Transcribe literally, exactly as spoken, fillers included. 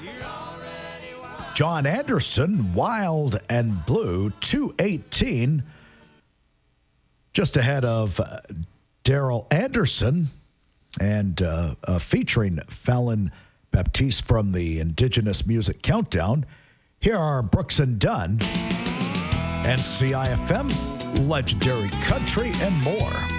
John Anderson, Wild and Blue, two eighteen. Just ahead of uh, Daryl Anderson and uh, uh, featuring Fallon Baptiste from the Indigenous Music Countdown. Here are Brooks and Dunn and C I F M, Legendary Country, and more.